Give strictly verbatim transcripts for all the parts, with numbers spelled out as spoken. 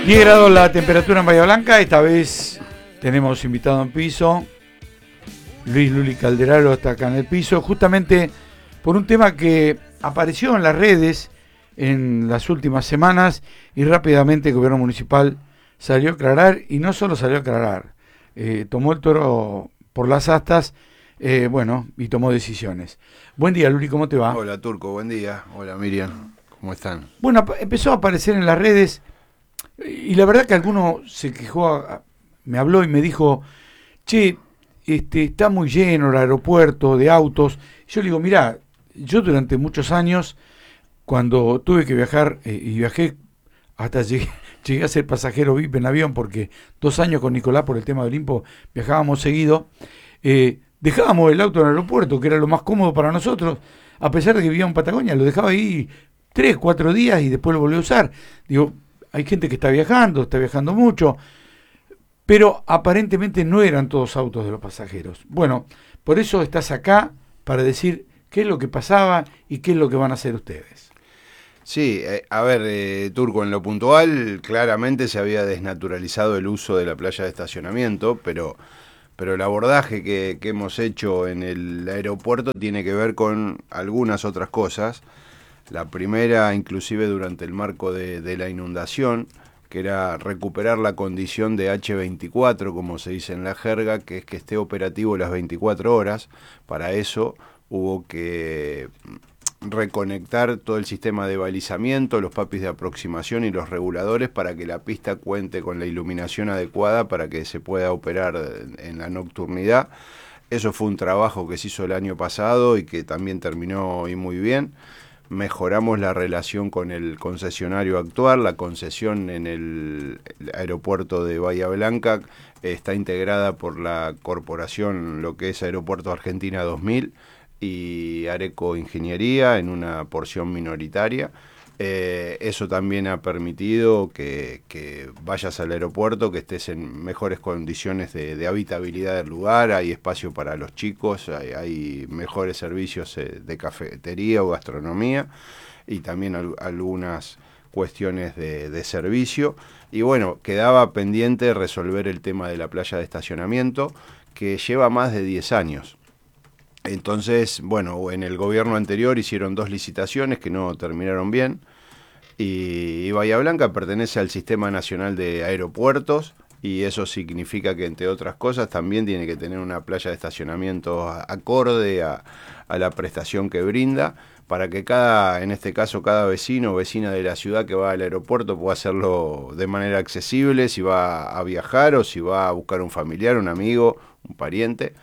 diez grados la temperatura en Bahía Blanca. Esta vez tenemos invitado en piso. Luis Luli Calderaro está acá en el piso, justamente por un tema que apareció en las redes en las últimas semanas y rápidamente el gobierno municipal salió a aclarar, y no solo salió a aclarar, eh, tomó el toro por las astas, eh, bueno, y tomó decisiones. Buen día, Luli, ¿cómo te va? Hola, Turco, buen día. Hola, Miriam, ¿cómo están? Bueno, empezó a aparecer en las redes y la verdad que alguno se quejó, me habló y me dijo, che, este, está muy lleno el aeropuerto de autos. Yo le digo, mirá, yo durante muchos años, cuando tuve que viajar, eh, y viajé hasta llegué, llegué a ser pasajero V I P en avión, porque dos años con Nicolás por el tema del Olimpo viajábamos seguido, eh, dejábamos el auto en el aeropuerto, que era lo más cómodo para nosotros, a pesar de que vivía en Patagonia, lo dejaba ahí tres, cuatro días y después lo volví a usar. Digo, hay gente que está viajando, está viajando mucho, pero aparentemente no eran todos autos de los pasajeros. Bueno, por eso estás acá para decir qué es lo que pasaba y qué es lo que van a hacer ustedes. Sí, eh, a ver, eh, Turco, en lo puntual claramente se había desnaturalizado el uso de la playa de estacionamiento, pero, pero el abordaje que, que hemos hecho en el aeropuerto tiene que ver con algunas otras cosas. La primera, inclusive durante el marco de, de la inundación, que era recuperar la condición de hache veinticuatro, como se dice en la jerga, que es que esté operativo las veinticuatro horas. Para eso hubo que reconectar todo el sistema de balizamiento, los papis de aproximación y los reguladores para que la pista cuente con la iluminación adecuada para que se pueda operar en la nocturnidad. Eso fue un trabajo que se hizo el año pasado y que también terminó y muy bien. Mejoramos la relación con el concesionario actual. La concesión en el aeropuerto de Bahía Blanca está integrada por la corporación, lo que es Aeropuerto Argentina dos mil y Areco Ingeniería en una porción minoritaria. Eh, eso también ha permitido que, que vayas al aeropuerto, que estés en mejores condiciones de, de habitabilidad del lugar, hay espacio para los chicos, hay, hay mejores servicios de cafetería o gastronomía y también al, algunas cuestiones de, de servicio. Y bueno, quedaba pendiente resolver el tema de la playa de estacionamiento, que lleva más de diez años. Entonces, bueno, en el gobierno anterior hicieron dos licitaciones que no terminaron bien y, y Bahía Blanca pertenece al Sistema Nacional de Aeropuertos y eso significa que, entre otras cosas, también tiene que tener una playa de estacionamiento acorde a, a la prestación que brinda para que cada, en este caso, cada vecino o vecina de la ciudad que va al aeropuerto pueda hacerlo de manera accesible, si va a viajar o si va a buscar un familiar, un amigo, un pariente.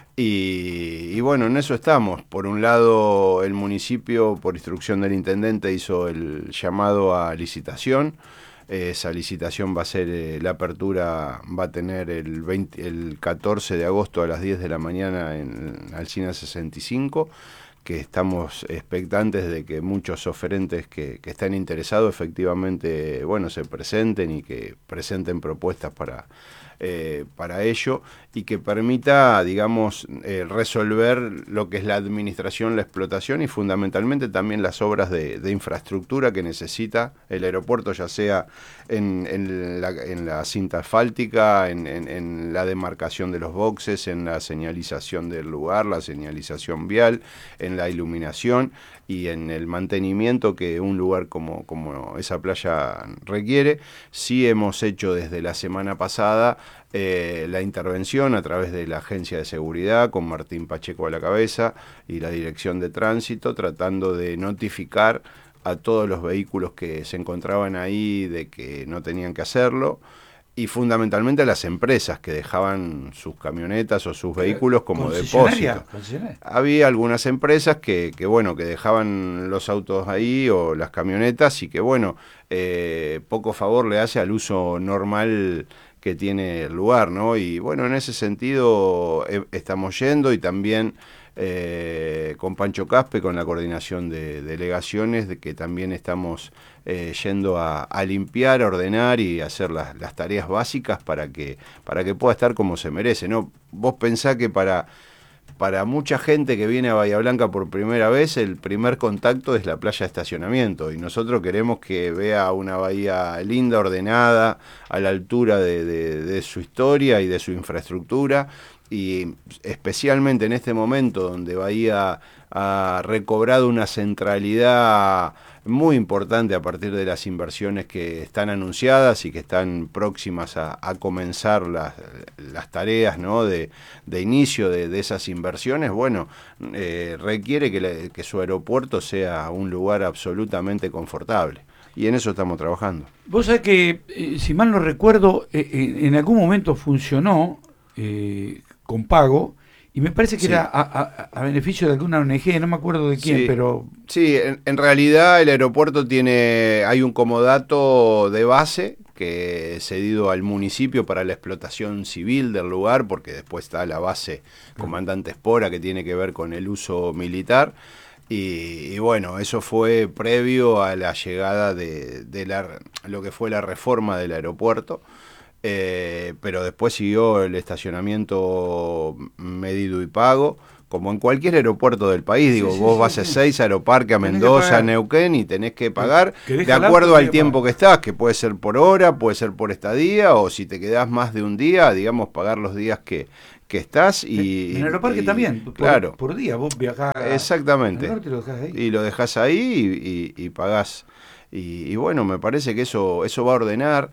Y, y bueno, en eso estamos. Por un lado, el municipio, por instrucción del intendente, hizo el llamado a licitación. Eh, esa licitación va a ser, eh, la apertura va a tener el, veinte, el catorce de agosto a las diez de la mañana en Alsina sesenta y cinco, que estamos expectantes de que muchos oferentes que, que están interesados efectivamente, bueno, se presenten y que presenten propuestas para... Eh, para ello y que permita, digamos, eh, resolver lo que es la administración, la explotación y fundamentalmente también las obras de, de infraestructura que necesita el aeropuerto, ya sea en, en, la, en la cinta asfáltica, en, en, en la demarcación de los boxes, en la señalización del lugar, la señalización vial, en la iluminación y en el mantenimiento que un lugar como, como esa playa requiere. Sí hemos hecho desde la semana pasada eh, la intervención a través de la Agencia de Seguridad con Martín Pacheco a la cabeza y la Dirección de Tránsito, tratando de notificar a todos los vehículos que se encontraban ahí de que no tenían que hacerlo. Y fundamentalmente a las empresas que dejaban sus camionetas o sus vehículos como depósito. Había algunas empresas que, que bueno, que dejaban los autos ahí o las camionetas y que bueno, eh, poco favor le hace al uso normal que tiene el lugar, ¿no? Y bueno, en ese sentido eh, estamos yendo y también eh, con Pancho Caspe, con la coordinación de delegaciones, de que también estamos eh, yendo a, a limpiar, a ordenar y hacer las, las tareas básicas para que, para que pueda estar como se merece, ¿no? Vos pensá que para para mucha gente que viene a Bahía Blanca por primera vez, el primer contacto es la playa de estacionamiento, y nosotros queremos que vea una bahía linda, ordenada, a la altura de, de, de su historia y de su infraestructura, y especialmente en este momento donde Bahía ha recobrado una centralidad muy importante a partir de las inversiones que están anunciadas y que están próximas a, a comenzar las, las tareas, ¿no?, de, de inicio de, de esas inversiones. Bueno, eh, requiere que, le, que su aeropuerto sea un lugar absolutamente confortable, y en eso estamos trabajando. Vos sabés que, eh, si mal no recuerdo, eh, eh, en algún momento funcionó eh, con pago, y me parece que sí. era a, a, a beneficio de alguna O N G, no me acuerdo de quién, sí. pero... Sí, en, en realidad el aeropuerto tiene, hay un comodato de base que es cedido al municipio para la explotación civil del lugar, porque después está la base Comandante Espora, que tiene que ver con el uso militar, y, y bueno, eso fue previo a la llegada de, de la, lo que fue la reforma del aeropuerto. Eh, pero después siguió el estacionamiento medido y pago, como en cualquier aeropuerto del país. Digo, sí, sí, vos sí, vas a sí. Ezeiza, Aeroparque, a Mendoza, a Neuquén, y tenés que pagar de acuerdo al tiempo pagar. que estás, que puede ser por hora, puede ser por estadía, o si te quedás más de un día, digamos, pagar los días que, que estás. Y en Aeroparque y, también, por, claro, por día, vos viajás exactamente, al norte y lo dejás ahí. Y lo dejás ahí y, y, y pagás. Y, y bueno, me parece que eso, eso va a ordenar.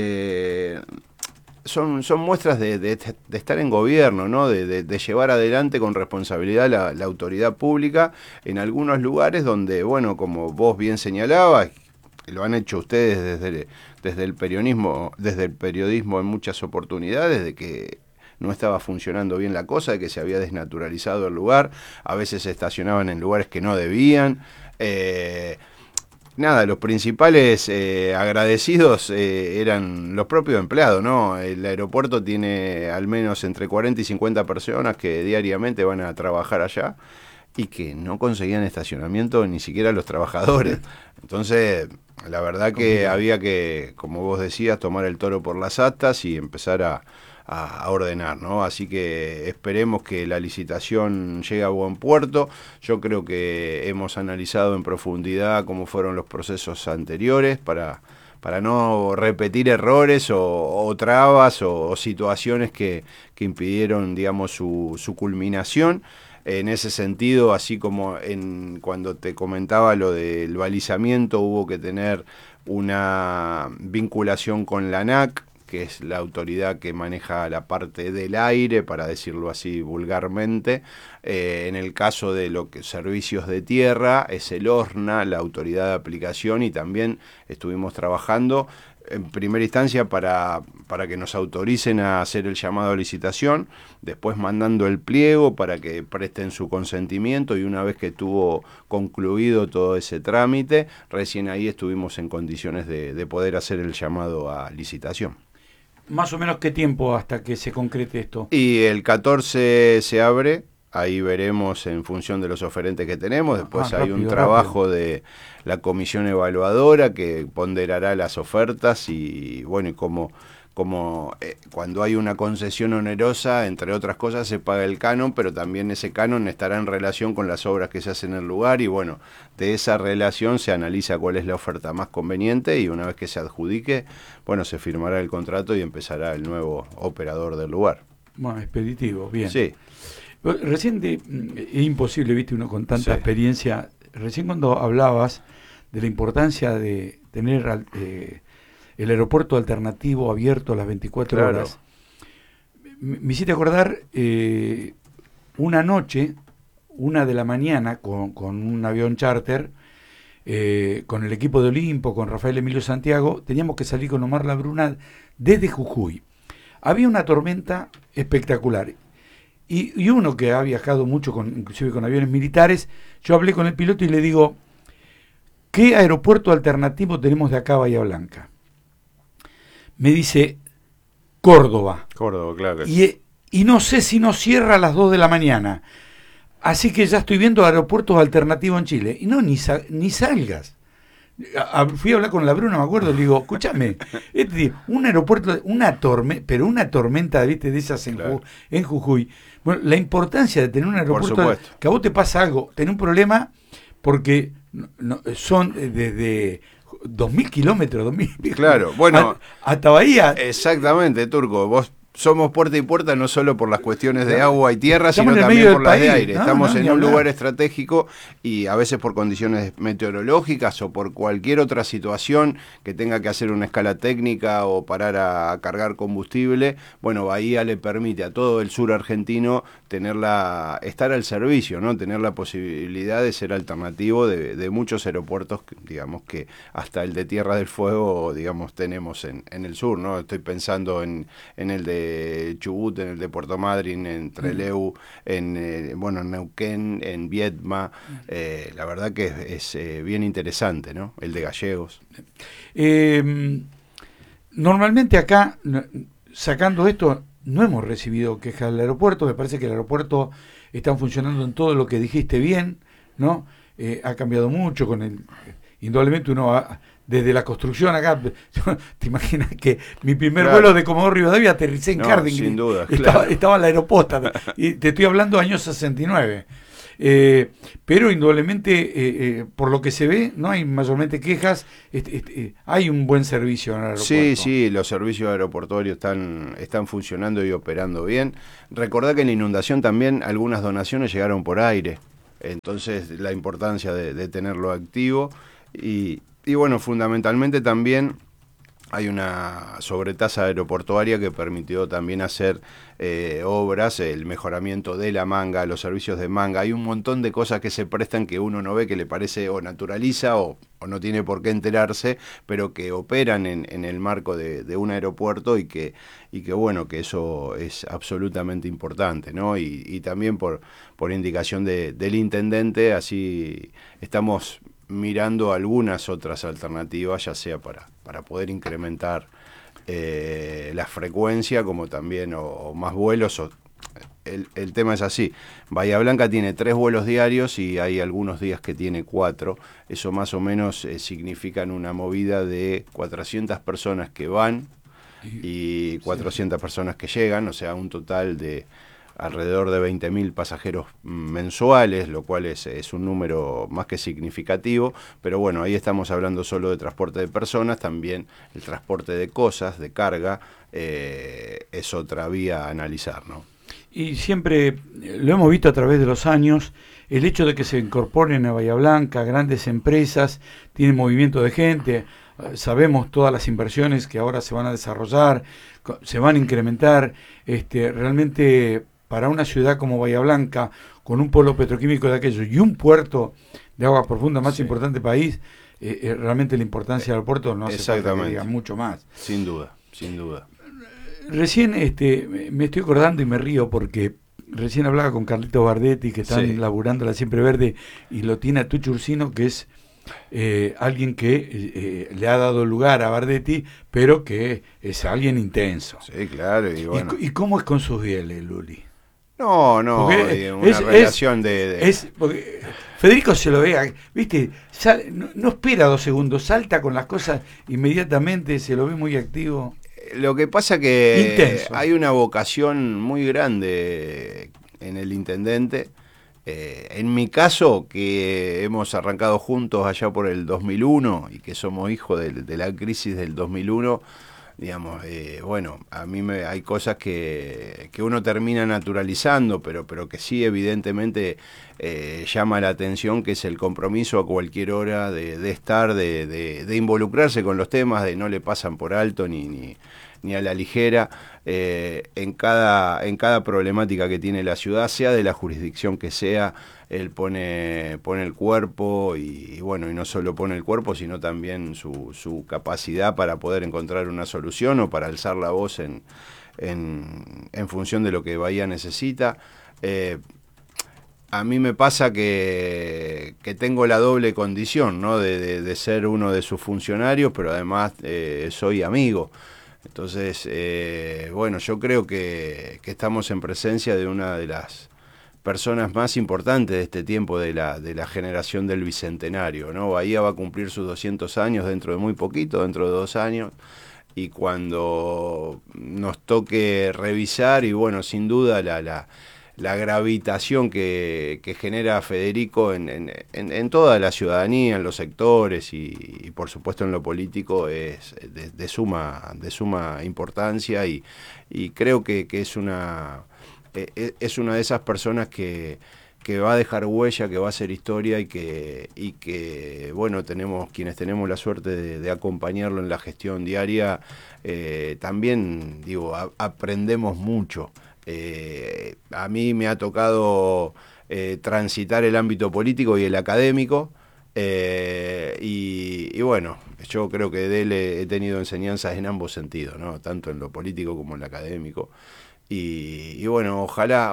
Eh, son, son muestras de, de, de estar en gobierno, ¿no? de, de, de llevar adelante con responsabilidad la, la autoridad pública en algunos lugares donde, bueno, como vos bien señalabas, lo han hecho ustedes desde, desde el periodismo, desde el periodismo en muchas oportunidades, de que no estaba funcionando bien la cosa, de que se había desnaturalizado el lugar, a veces se estacionaban en lugares que no debían. Eh, Nada, los principales eh, agradecidos eh, eran los propios empleados, ¿no? El aeropuerto tiene al menos entre cuarenta y cincuenta personas que diariamente van a trabajar allá y que no conseguían estacionamiento ni siquiera los trabajadores. Entonces, la verdad que había que, como vos decías, tomar el toro por las astas y empezar a, a, a ordenar, ¿no? Así que esperemos que la licitación llegue a buen puerto. Yo creo que hemos analizado en profundidad cómo fueron los procesos anteriores para, para no repetir errores o, o trabas o, o situaciones que, que impidieron, digamos, su, su culminación. En ese sentido, así como en cuando te comentaba lo del balizamiento, hubo que tener una vinculación con la ANAC, que es la autoridad que maneja la parte del aire, para decirlo así vulgarmente. Eh, en el caso de lo que servicios de tierra, es el ORNA, la autoridad de aplicación, y también estuvimos trabajando en primera instancia para, para que nos autoricen a hacer el llamado a licitación, después mandando el pliego para que presten su consentimiento, y una vez que estuvo concluido todo ese trámite, recién ahí estuvimos en condiciones de, de poder hacer el llamado a licitación. ¿Más o menos qué tiempo hasta que se concrete esto? Y el catorce se abre, ahí veremos en función de los oferentes que tenemos. Después ah, hay rápido, un trabajo rápido. de la comisión evaluadora que ponderará las ofertas y, bueno, y cómo, cómo eh, cuando hay una concesión onerosa, entre otras cosas, se paga el canon, pero también ese canon estará en relación con las obras que se hacen en el lugar, y bueno, de esa relación se analiza cuál es la oferta más conveniente, y una vez que se adjudique, bueno, se firmará el contrato y empezará el nuevo operador del lugar. Bueno, expeditivo, bien. Sí. Recién de, es imposible, viste, uno con tanta sí. experiencia. Recién cuando hablabas de la importancia de tener eh, el aeropuerto alternativo abierto a las veinticuatro claro. horas, me, me hiciste acordar eh, una noche, una de la mañana, con, con un avión charter, eh, con el equipo de Olimpo, con Rafael Emilio Santiago, teníamos que salir con Omar Labruna desde Jujuy. Había una tormenta espectacular. Y, y uno que ha viajado mucho, con, inclusive con aviones militares, yo hablé con el piloto y le digo, ¿qué aeropuerto alternativo tenemos de acá a Bahía Blanca? Me dice, Córdoba. Córdoba, claro. Y, y no sé si nos cierra a las dos de la mañana. Así que ya estoy viendo aeropuertos alternativos en Chile. Y no, ni, sa- ni salgas. A, a, fui a hablar con la Bruna, me acuerdo, le digo, escúchame, este, un aeropuerto, una tormenta, pero una tormenta, viste, de esas en, claro. Ju, en Jujuy. Bueno, la importancia de tener un aeropuerto, que a vos te pasa algo, tener un problema, porque no, no, son desde dos mil kilómetros, dos mil claro, bueno, a, hasta Bahía. Exactamente, Turco, vos somos puerta y puerta no solo por las cuestiones de agua y tierra, estamos sino también por las país, de aire. no, Estamos no, en un hablar. lugar estratégico y a veces por condiciones meteorológicas o por cualquier otra situación que tenga que hacer una escala técnica o parar a, a cargar combustible, bueno, Bahía le permite a todo el sur argentino tener la, estar al servicio, ¿no? Tener la posibilidad de ser alternativo de, de muchos aeropuertos, digamos que hasta el de Tierra del Fuego, digamos, tenemos en, en el sur, ¿no? Estoy pensando en, en el de Chubut, en el de Puerto Madryn, en Trelew, en eh, bueno, en Neuquén, en Viedma, eh, la verdad que es, es eh, bien interesante, ¿no? El de Gallegos. Eh, normalmente acá, sacando esto, no hemos recibido quejas del aeropuerto, me parece que el aeropuerto está funcionando en todo lo que dijiste bien, ¿no? Eh, ha cambiado mucho con el... Indudablemente uno ha, desde la construcción acá, te imaginas que mi primer claro. vuelo de Comodoro Rivadavia aterricé en no, Carding, sin duda, estaba, claro. estaba en la aeroposta, y te estoy hablando años sesenta y nueve. Eh, pero indudablemente, eh, eh, por lo que se ve, no hay mayormente quejas, este, este, hay un buen servicio en el aeropuerto. Sí, sí, los servicios aeroportuarios están, están funcionando y operando bien. Recordá que en la inundación también algunas donaciones llegaron por aire, entonces la importancia de, de tenerlo activo. Y, y bueno, fundamentalmente también hay una sobretasa aeroportuaria que permitió también hacer eh, obras, el mejoramiento de la manga, los servicios de manga. Hay un montón de cosas que se prestan que uno no ve, que le parece o naturaliza o, o no tiene por qué enterarse, pero que operan en, en el marco de, de un aeropuerto y que, y que bueno, que eso es absolutamente importante, ¿no? Y, y también por, por indicación de, del intendente, así estamos mirando algunas otras alternativas, ya sea para, para poder incrementar eh, la frecuencia, como también, o, o más vuelos. O, el, el tema es así, Bahía Blanca tiene tres vuelos diarios y hay algunos días que tiene cuatro. Eso más o menos eh, significan una movida de cuatrocientas personas que van y cuatrocientas sí. personas que llegan, o sea, un total de alrededor de veinte mil pasajeros mensuales, lo cual es, es un número más que significativo, pero bueno, ahí estamos hablando solo de transporte de personas, también el transporte de cosas, de carga, eh, es otra vía a analizar, ¿no? Y siempre lo hemos visto a través de los años, el hecho de que se incorporen a Bahía Blanca grandes empresas, tienen movimiento de gente, sabemos todas las inversiones que ahora se van a desarrollar, se van a incrementar, este, realmente para una ciudad como Bahía Blanca, con un polo petroquímico de aquello y un puerto de agua profunda más sí. importante del país, eh, eh, realmente la importancia del puerto no hace falta que diga mucho más. Sin duda, sin duda. Recién este, me estoy acordando y me río porque recién hablaba con Carlito Bardetti, que están sí. laburando la Siempre Verde, y lo tiene a Tucho Ursino, que es eh, alguien que eh, le ha dado lugar a Bardetti, pero que es alguien intenso. Sí, claro. Y, bueno. ¿Y, y cómo es con sus bieles, Luli? No, no, porque una es, relación es, de, de... Es porque Federico se lo ve, viste, sal, no, no espera dos segundos, salta con las cosas inmediatamente, se lo ve muy activo. Lo que pasa que intenso. Hay una vocación muy grande en el intendente. Eh, en mi caso, que hemos arrancado juntos allá por el dos mil uno y que somos hijos de, de la crisis del dos mil uno, digamos, eh, bueno, a mí me, hay cosas que, que uno termina naturalizando, pero, pero que sí evidentemente eh, llama la atención, que es el compromiso a cualquier hora de, de estar, de, de, de involucrarse con los temas, de no le pasan por alto ni, ni, ni a la ligera, eh, en, cada, en cada problemática que tiene la ciudad, sea de la jurisdicción que sea. Él pone, pone el cuerpo y, y bueno, y no solo pone el cuerpo, sino también su, su capacidad para poder encontrar una solución o para alzar la voz en, en, en función de lo que Bahía necesita. Eh, a mí me pasa que, que tengo la doble condición, ¿no? de, de, de ser uno de sus funcionarios, pero además eh, soy amigo. Entonces, eh, bueno, yo creo que, que estamos en presencia de una de las personas más importantes de este tiempo de la, de la generación del Bicentenario, ¿no? Bahía va a cumplir sus doscientos años dentro de muy poquito, dentro de dos años, y cuando nos toque revisar, y bueno, sin duda la, la, la gravitación que, que genera Federico en, en, en, en toda la ciudadanía, en los sectores y, y por supuesto en lo político es de, de, suma, de suma importancia, y, y creo que, que es una... es una de esas personas que, que va a dejar huella, que va a hacer historia y que, y que bueno, tenemos quienes tenemos la suerte de, de acompañarlo en la gestión diaria, eh, también, digo, a, aprendemos mucho. Eh, a mí me ha tocado eh, transitar el ámbito político y el académico, eh, y, y bueno, yo creo que de él he, he tenido enseñanzas en ambos sentidos, ¿no? Tanto en lo político como en lo académico. Y, y bueno, ojalá,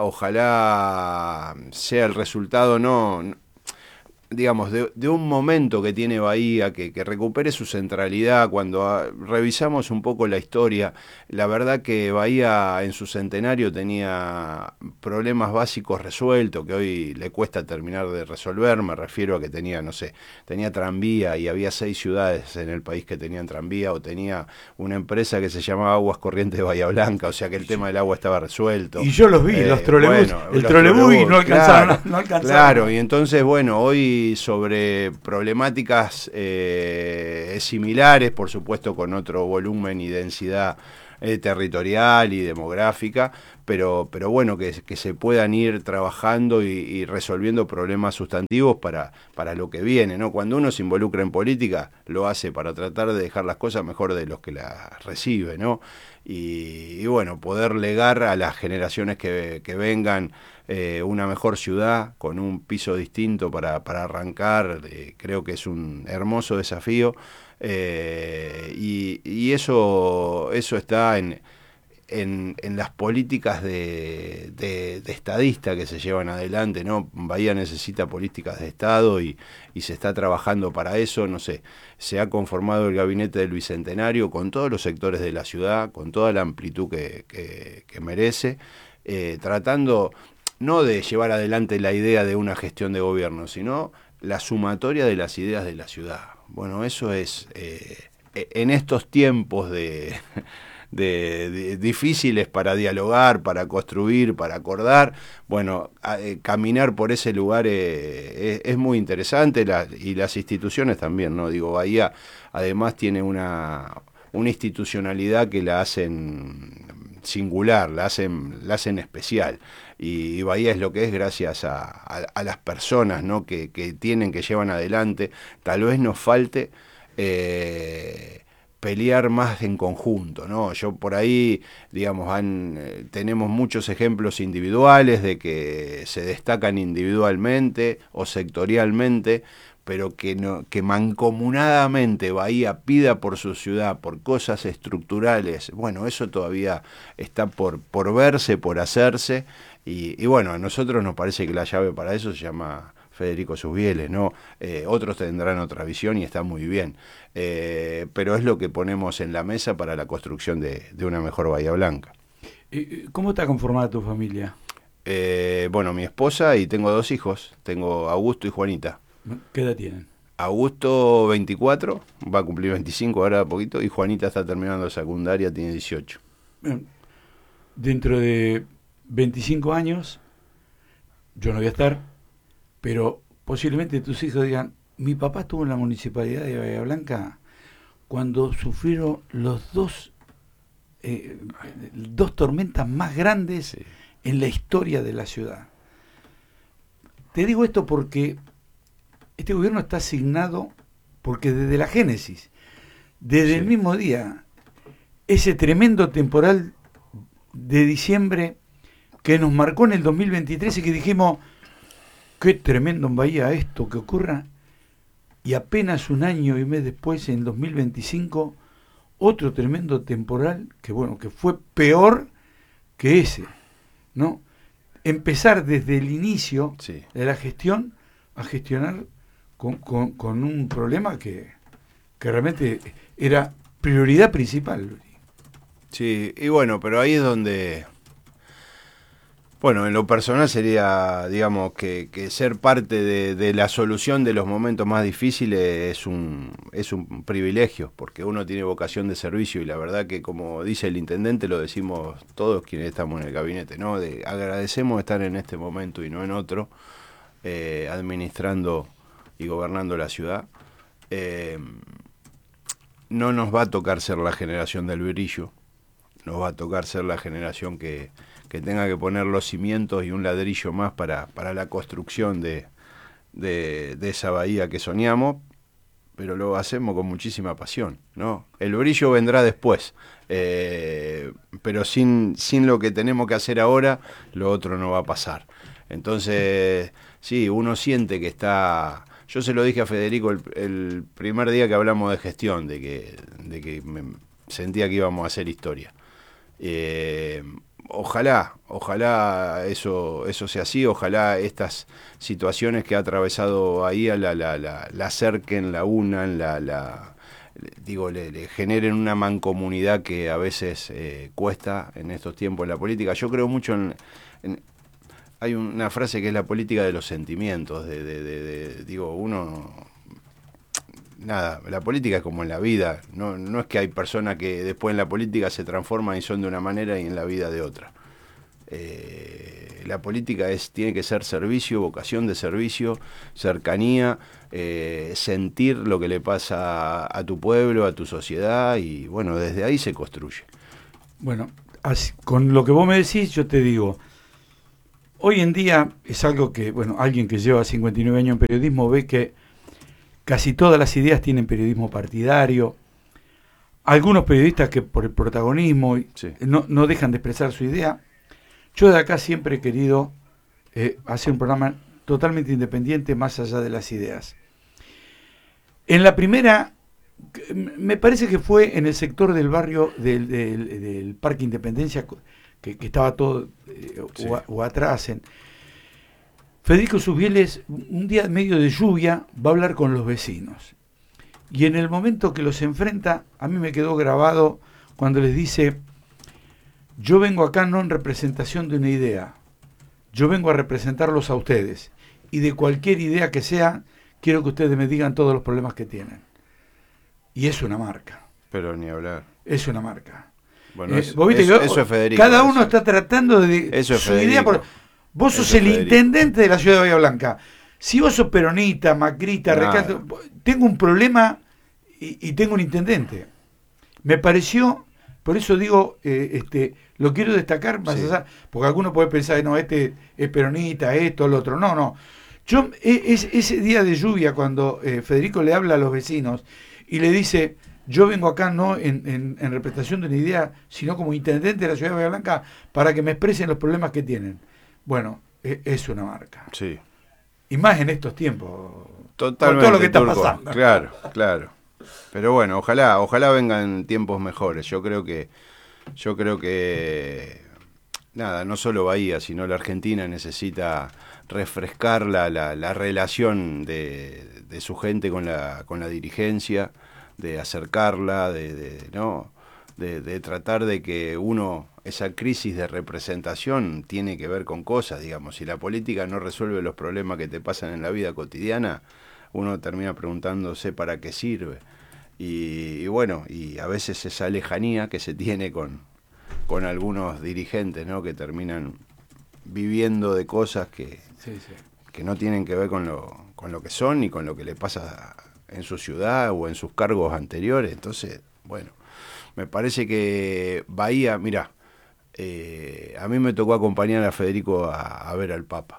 ojalá sea el resultado, no, no digamos, de, de un momento que tiene Bahía, que, que recupere su centralidad. Cuando a, revisamos un poco la historia, la verdad que Bahía en su centenario tenía problemas básicos resueltos, que hoy le cuesta terminar de resolver. Me refiero a que tenía, no sé, tenía tranvía, y había seis ciudades en el país que tenían tranvía, o tenía una empresa que se llamaba Aguas Corrientes de Bahía Blanca, o sea que el tema del agua estaba resuelto. Y yo los vi, eh, los trolebús, bueno, el trolebús y no alcanzaron, claro, no alcanzaron. Claro, y entonces, bueno, hoy sobre problemáticas eh, similares, por supuesto con otro volumen y densidad eh, territorial y demográfica, pero, pero bueno, que, que se puedan ir trabajando y, y resolviendo problemas sustantivos para, para lo que viene, ¿no? Cuando uno se involucra en política, lo hace para tratar de dejar las cosas mejor de los que las recibe, ¿no? Y, y bueno, poder legar a las generaciones que, que vengan eh, una mejor ciudad con un piso distinto para, para arrancar, eh, creo que es un hermoso desafío, eh, y, y eso, eso está en, en, en las políticas de, de, de estadista que se llevan adelante, ¿no? Bahía necesita políticas de Estado y, y se está trabajando para eso, no sé, se ha conformado el gabinete del Bicentenario con todos los sectores de la ciudad, con toda la amplitud que, que, que merece, eh, tratando no de llevar adelante la idea de una gestión de gobierno, sino la sumatoria de las ideas de la ciudad. Bueno, eso es, eh, en estos tiempos de... De, de, difíciles para dialogar, para construir, para acordar, bueno, a, eh, caminar por ese lugar eh, es, es muy interesante, la, y las instituciones también, ¿no? Digo, Bahía además tiene una, una institucionalidad que la hacen singular, la hacen, la hacen especial, y, y Bahía es lo que es gracias a, a, a las personas, ¿no? que, que tienen, que llevan adelante. Tal vez nos falte eh, pelear más en conjunto, ¿no? Yo por ahí, digamos, han, eh, tenemos muchos ejemplos individuales de que se destacan individualmente o sectorialmente, pero que, no, que mancomunadamente Bahía pida por su ciudad, por cosas estructurales, bueno, eso todavía está por, por verse, por hacerse, y, y bueno, a nosotros nos parece que la llave para eso se llama Federico Susbieles, ¿no? Eh, otros tendrán otra visión y está muy bien, eh, pero es lo que ponemos en la mesa para la construcción de, de una mejor Bahía Blanca. ¿Cómo está conformada tu familia? Eh, bueno, mi esposa, y tengo dos hijos, tengo Augusto y Juanita. ¿Qué edad tienen? Augusto veinticuatro, va a cumplir veinticinco ahora a poquito, y Juanita está terminando secundaria, tiene dieciocho. Dentro de veinticinco años, yo no voy a estar, pero posiblemente tus hijos digan, mi papá estuvo en la municipalidad de Bahía Blanca cuando sufrieron los dos, eh, dos tormentas más grandes sí. en la historia de la ciudad. Te digo esto porque este gobierno está asignado, porque desde la génesis, desde sí. el mismo día, ese tremendo temporal de diciembre que nos marcó en el dos mil veintitrés y que dijimos, qué tremendo en Bahía esto que ocurra, y apenas un año y mes después, en dos mil veinticinco, otro tremendo temporal que bueno, que fue peor que ese, ¿no? Empezar desde el inicio sí. de la gestión a gestionar con, con, con un problema que, que realmente era prioridad principal. Sí, y bueno, pero ahí es donde Bueno, en lo personal sería, digamos, que, que ser parte de, de la solución de los momentos más difíciles es un, es un privilegio, porque uno tiene vocación de servicio y la verdad que, como dice el intendente, lo decimos todos quienes estamos en el gabinete, ¿no? De, agradecemos estar en este momento y no en otro, eh, administrando y gobernando la ciudad. Eh, no nos va a tocar ser la generación del brillo, nos va a tocar ser la generación que que tenga que poner los cimientos y un ladrillo más para, para la construcción de, de, de esa bahía que soñamos, pero lo hacemos con muchísima pasión, ¿no? El brillo vendrá después, eh, pero sin, sin lo que tenemos que hacer ahora, lo otro no va a pasar. Entonces, sí, uno siente que está... Yo se lo dije a Federico el, el primer día que hablamos de gestión, de que, de que me sentía que íbamos a hacer historia. Eh, Ojalá, ojalá eso, eso sea así, ojalá estas situaciones que ha atravesado ahí la, la, la, la acerquen, la unan, la, la, digo, le, le generen una mancomunidad que a veces eh, cuesta en estos tiempos en la política. Yo creo mucho en... en hay una frase que es la política de los sentimientos, de, de, de, de digo, uno... Nada, la política es como en la vida, no, no es que hay personas que después en la política se transforman y son de una manera y en la vida de otra. Eh, la política es tiene que ser servicio, vocación de servicio, cercanía, eh, sentir lo que le pasa a, a tu pueblo, a tu sociedad y bueno, desde ahí se construye. Bueno, así, con lo que vos me decís yo te digo, hoy en día es algo que, bueno, alguien que lleva cincuenta y nueve años en periodismo ve que casi todas las ideas tienen periodismo partidario. Algunos periodistas que por el protagonismo sí. no, no dejan de expresar su idea. Yo de acá siempre he querido eh, hacer un programa totalmente independiente más allá de las ideas. En la primera, me parece que fue en el sector del barrio del, del, del Parque Independencia, que, que estaba todo eh, sí. o, o atrás en... Federico Susbieles, un día en medio de lluvia, va a hablar con los vecinos. Y en el momento que los enfrenta, a mí me quedó grabado cuando les dice, yo vengo acá no en representación de una idea, yo vengo a representarlos a ustedes. Y de cualquier idea que sea, quiero que ustedes me digan todos los problemas que tienen. Y es una marca. Pero ni hablar. Es una marca. Bueno, eh, es, ¿vos viste eso, que eso es Federico. Cada uno eso. está tratando de eso es su Federico. idea por... Vos sos el intendente de la ciudad de Bahía Blanca. Si vos sos peronista, macrista, recato, tengo un problema y, y tengo un intendente. Me pareció, por eso digo, eh, este, lo quiero destacar más sí. allá, porque alguno puede pensar, no, este es peronista, esto, lo otro. No, no. Yo, es, ese día de lluvia, cuando eh, Federico le habla a los vecinos y le dice, yo vengo acá no en, en, en representación de una idea, sino como intendente de la ciudad de Bahía Blanca, para que me expresen los problemas que tienen. Bueno, es una marca. Sí. Y más en estos tiempos. Totalmente. Con todo lo que está Turco. pasando. Claro, claro. Pero bueno, ojalá, ojalá vengan tiempos mejores. Yo creo que, yo creo que nada, no solo Bahía, sino la Argentina necesita refrescar la, la, la relación de, de su gente con la, con la dirigencia, de acercarla, de, de no, de, de tratar de que uno esa crisis de representación tiene que ver con cosas, digamos, si la política no resuelve los problemas que te pasan en la vida cotidiana, uno termina preguntándose para qué sirve. Y, y bueno, y a veces esa lejanía que se tiene con, con algunos dirigentes, ¿no? Que terminan viviendo de cosas que, sí, sí. que no tienen que ver con lo, con lo que son ni con lo que le pasa en su ciudad o en sus cargos anteriores. Entonces, bueno, me parece que Bahía, mirá, Eh, a mí me tocó acompañar a Federico a, a ver al Papa.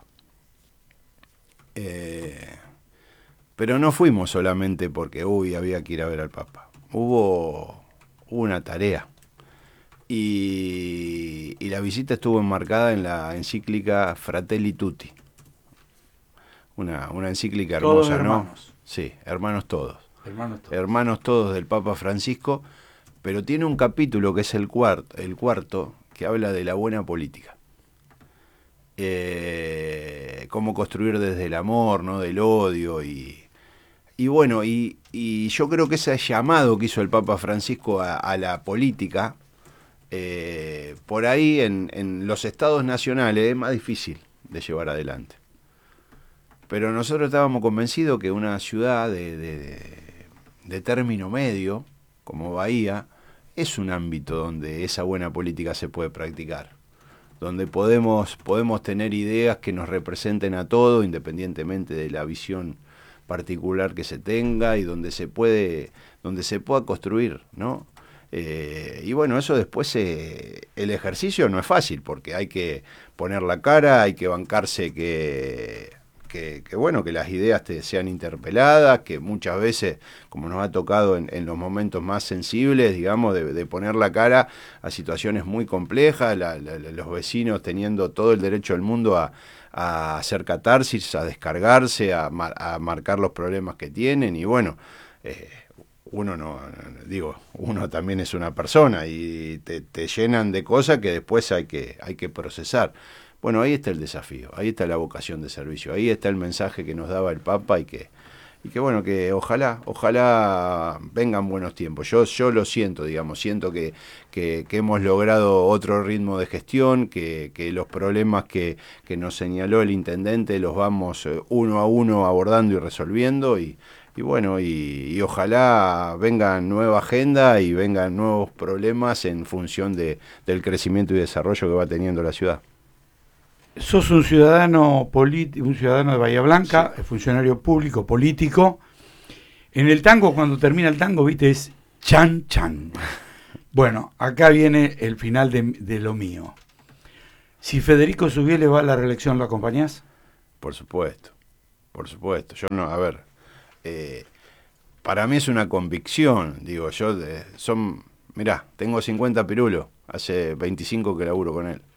Eh, pero no fuimos solamente porque uy, había que ir a ver al Papa. Hubo, hubo una tarea. Y, y la visita estuvo enmarcada en la encíclica Fratelli Tutti. Una, una encíclica hermosa, todos hermanos. ¿no? Sí, hermanos todos. Hermanos todos. Hermanos todos del Papa Francisco. Pero tiene un capítulo que es el cuarto, el cuarto que habla de la buena política. Eh, cómo construir desde el amor, ¿no? Del odio. Y, y bueno, y, y yo creo que ese llamado que hizo el Papa Francisco a, a la política eh, por ahí en, en los estados nacionales es más difícil de llevar adelante. Pero nosotros estábamos convencidos que una ciudad de, de, de, de término medio, como Bahía, es un ámbito donde esa buena política se puede practicar, donde podemos, podemos tener ideas que nos representen a todos, independientemente de la visión particular que se tenga, y donde se puede, donde se pueda construir, ¿no? Eh, y bueno, eso después, eh, el ejercicio no es fácil, porque hay que poner la cara, hay que bancarse que... Que, que bueno, que las ideas te sean interpeladas, que muchas veces, como nos ha tocado en, en los momentos más sensibles, digamos, de, de poner la cara a situaciones muy complejas, la, la, los vecinos teniendo todo el derecho del mundo a, a hacer catarsis, a descargarse, a, mar, a marcar los problemas que tienen, y bueno, eh, uno no, digo, uno también es una persona, y te, te llenan de cosas que después hay que, hay que procesar. Bueno, ahí está el desafío, ahí está la vocación de servicio, ahí está el mensaje que nos daba el Papa, y que, y que bueno, que ojalá, ojalá vengan buenos tiempos. Yo, yo lo siento, digamos, siento que, que, que hemos logrado otro ritmo de gestión, que, que los problemas que, que nos señaló el intendente los vamos uno a uno abordando y resolviendo, y, y bueno, y, y ojalá venga nueva agenda y vengan nuevos problemas en función de, del crecimiento y desarrollo que va teniendo la ciudad. Sos un ciudadano político, un ciudadano de Bahía Blanca, sí. Funcionario público, político. En el tango, cuando termina el tango, viste, es chan chan. Bueno, acá viene el final de, de lo mío. Si Federico Zubiele va a la reelección, ¿lo acompañás? Por supuesto, por supuesto. Yo no, a ver, eh, para mí es una convicción, digo, yo, de, son, mirá, tengo cincuenta pirulos, hace veinticinco que laburo con él.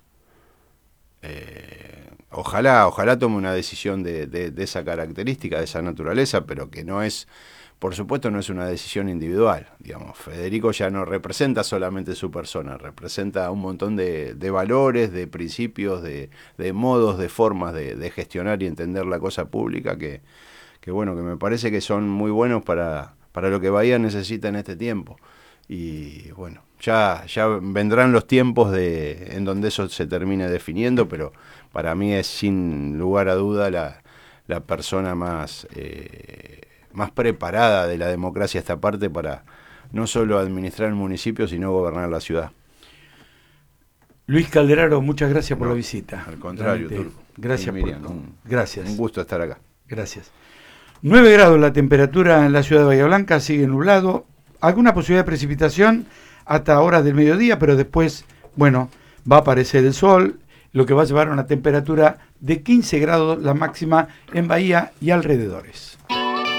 Eh, ojalá, ojalá tome una decisión de, de, de esa característica, de esa naturaleza, pero que no es, por supuesto, no es una decisión individual. Digamos, Federico ya no representa solamente su persona, representa un montón de, de valores, de principios, de, de modos, de formas de, de gestionar y entender la cosa pública que, que bueno, que me parece que son muy buenos para, para lo que Bahía necesita en este tiempo. Y bueno, ya, ya vendrán los tiempos de, en donde eso se termine definiendo, pero para mí es sin lugar a duda la, la persona más, eh, más preparada de la democracia esta parte para no solo administrar el municipio, sino gobernar la ciudad. Luis Calderaro, muchas gracias por no, la visita. Al contrario, Turco. Gracias, Miriam, por, un, gracias. Un gusto estar acá. Gracias. nueve grados la temperatura en la ciudad de Bahía Blanca, sigue nublado. Alguna posibilidad de precipitación hasta horas del mediodía, pero después, bueno, va a aparecer el sol, lo que va a llevar a una temperatura de quince grados la máxima en Bahía y alrededores.